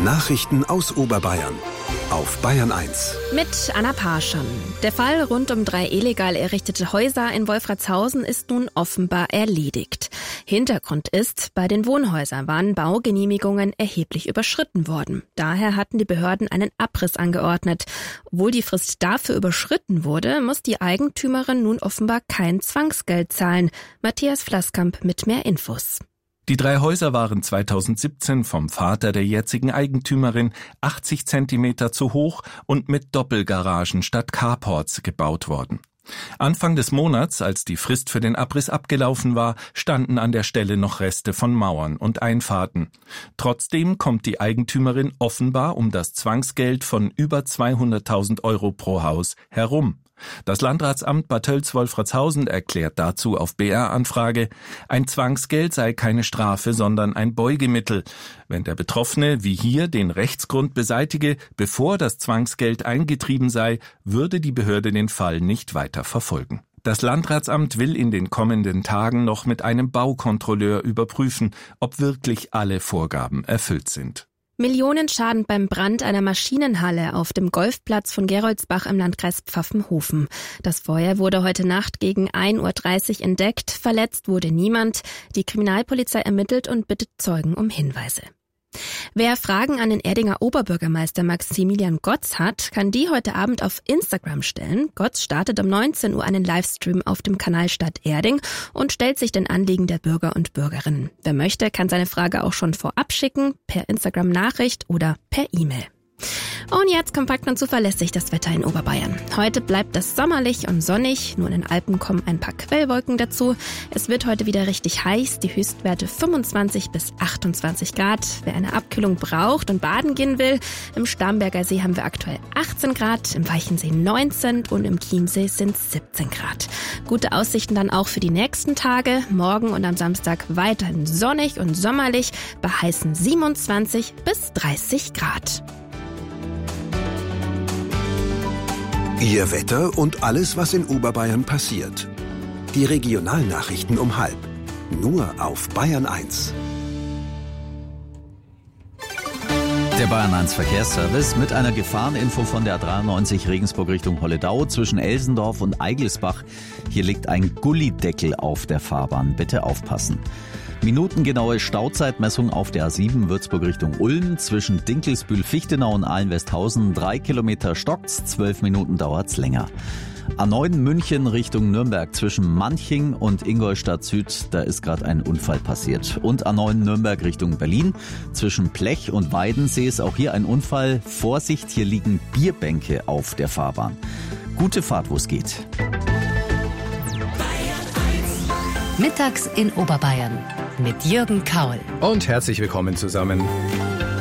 Nachrichten aus Oberbayern auf Bayern 1. Mit Anna Parschon. Der Fall rund um 3 illegal errichtete Häuser in Wolfratshausen ist nun offenbar erledigt. Hintergrund ist, bei den Wohnhäusern waren Baugenehmigungen erheblich überschritten worden. Daher hatten die Behörden einen Abriss angeordnet. Obwohl die Frist dafür überschritten wurde, muss die Eigentümerin nun offenbar kein Zwangsgeld zahlen. Matthias Flasskamp mit mehr Infos. Die 3 Häuser waren 2017 vom Vater der jetzigen Eigentümerin 80 Zentimeter zu hoch und mit Doppelgaragen statt Carports gebaut worden. Anfang des Monats, als die Frist für den Abriss abgelaufen war, standen an der Stelle noch Reste von Mauern und Einfahrten. Trotzdem kommt die Eigentümerin offenbar um das Zwangsgeld von über 200.000 € pro Haus herum. Das Landratsamt Bad Tölz-Wolfratshausen erklärt dazu auf BR-Anfrage, ein Zwangsgeld sei keine Strafe, sondern ein Beugemittel. Wenn der Betroffene, wie hier, den Rechtsgrund beseitige, bevor das Zwangsgeld eingetrieben sei, würde die Behörde den Fall nicht weiter verfolgen. Das Landratsamt will in den kommenden Tagen noch mit einem Baukontrolleur überprüfen, ob wirklich alle Vorgaben erfüllt sind. Millionenschaden beim Brand einer Maschinenhalle auf dem Golfplatz von Geroldsbach im Landkreis Pfaffenhofen. Das Feuer wurde heute Nacht gegen 1:30 Uhr entdeckt. Verletzt wurde niemand. Die Kriminalpolizei ermittelt und bittet Zeugen um Hinweise. Wer Fragen an den Erdinger Oberbürgermeister Maximilian Gotz hat, kann die heute Abend auf Instagram stellen. Gotz startet um 19 Uhr einen Livestream auf dem Kanal Stadt Erding und stellt sich den Anliegen der Bürger und Bürgerinnen. Wer möchte, kann seine Frage auch schon vorab schicken, per Instagram-Nachricht oder per E-Mail. Und jetzt kompakt und zuverlässig das Wetter in Oberbayern. Heute bleibt es sommerlich und sonnig, nur in den Alpen kommen ein paar Quellwolken dazu. Es wird heute wieder richtig heiß, die Höchstwerte 25 bis 28 Grad. Wer eine Abkühlung braucht und baden gehen will, im Starnberger See haben wir aktuell 18 Grad, im Weichensee 19 und im Chiemsee sind 17 Grad. Gute Aussichten dann auch für die nächsten Tage. Morgen und am Samstag weiterhin sonnig und sommerlich bei heißen 27 bis 30 Grad. Ihr Wetter und alles, was in Oberbayern passiert. Die Regionalnachrichten um 12:30. Nur auf Bayern 1. Der Bayern 1 Verkehrsservice mit einer Gefahreninfo von der A93 Regensburg Richtung Holledau zwischen Elsendorf und Eigelsbach. Hier liegt ein Gullideckel auf der Fahrbahn. Bitte aufpassen. Minutengenaue Stauzeitmessung auf der A7 Würzburg Richtung Ulm zwischen Dinkelsbühl-Fichtenau und Ahlen-Westhausen. 3 Kilometer stockt's, 12 Minuten dauert's länger. A9 München Richtung Nürnberg zwischen Manching und Ingolstadt Süd, da ist gerade ein Unfall passiert. Und A9 Nürnberg Richtung Berlin zwischen Plech und Weidensee ist auch hier ein Unfall. Vorsicht, hier liegen Bierbänke auf der Fahrbahn. Gute Fahrt, wo es geht. Mittags in Oberbayern mit Jürgen Kaul. Und herzlich willkommen zusammen.